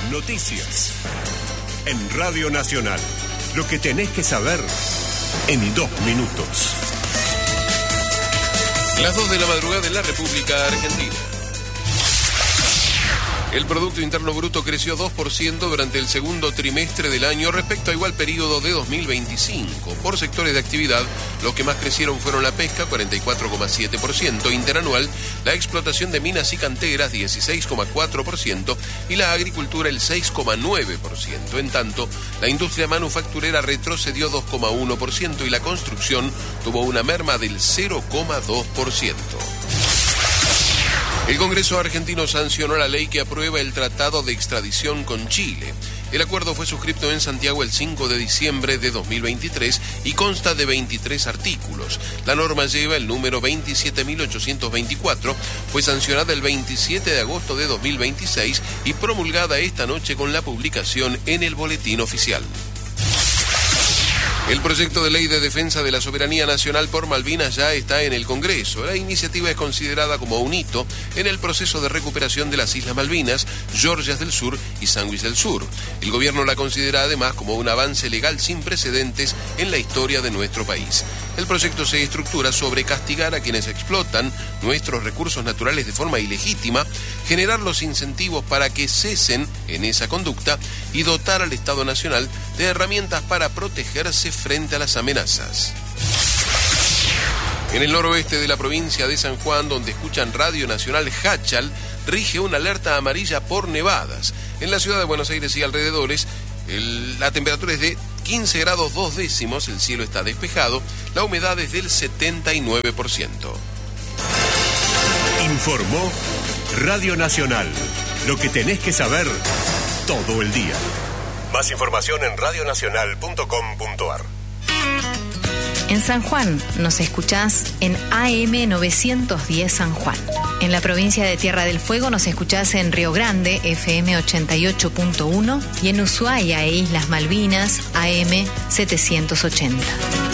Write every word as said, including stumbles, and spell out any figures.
Noticias. En Radio Nacional. Lo que tenés que saber en dos minutos. Las dos de la madrugada en la República Argentina. El Producto Interno Bruto creció dos por ciento durante el segundo trimestre del año respecto a igual periodo de dos mil veinticinco. Por sectores de actividad, los que más crecieron fueron la pesca, cuarenta y cuatro coma siete por ciento, interanual, la explotación de minas y canteras, dieciséis coma cuatro por ciento, y la agricultura, el seis coma nueve por ciento. En tanto, la industria manufacturera retrocedió dos coma uno por ciento y la construcción tuvo una merma del cero coma dos por ciento. El Congreso argentino sancionó la ley que aprueba el tratado de extradición con Chile. El acuerdo fue suscrito en Santiago el cinco de diciembre de dos mil veintitrés y consta de veintitrés artículos. La norma lleva el número veintisiete mil ochocientos veinticuatro, fue sancionada el veintisiete de agosto de dos mil veintiséis y promulgada esta noche con la publicación en el Boletín Oficial. El proyecto de ley de defensa de la soberanía nacional por Malvinas ya está en el Congreso. La iniciativa es considerada como un hito en el proceso de recuperación de las Islas Malvinas, Georgias del Sur y Sandwich del Sur. El gobierno la considera además como un avance legal sin precedentes en la historia de nuestro país. El proyecto se estructura sobre castigar a quienes explotan nuestros recursos naturales de forma ilegítima, generar los incentivos para que cesen en esa conducta y dotar al Estado Nacional de herramientas para protegerse frente a las amenazas. En el noroeste de la provincia de San Juan, donde escuchan Radio Nacional Hachal, rige una alerta amarilla por nevadas. En la ciudad de Buenos Aires y alrededores, el, la temperatura es de quince grados dos décimos, el cielo está despejado, la humedad es del setenta y nueve por ciento. Informó Radio Nacional. Lo que tenés que saber todo el día. Más información en radio nacional punto com punto a r. En San Juan nos escuchás en A M novecientos diez San Juan. En la provincia de Tierra del Fuego nos escuchás en Río Grande, F M ochenta y ocho punto uno, y en Ushuaia e Islas Malvinas, A M setecientos ochenta.